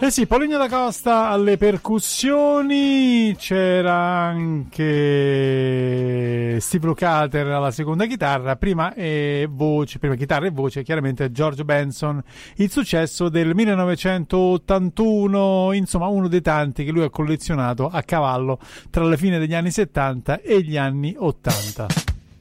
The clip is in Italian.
Eh sì, Paulinho da Costa alle percussioni, c'era anche Steve Lukather alla seconda chitarra, prima chitarra e voce, chiaramente George Benson, il successo del 1981, insomma uno dei tanti che lui ha collezionato a cavallo tra la fine degli anni 70 e gli anni 80.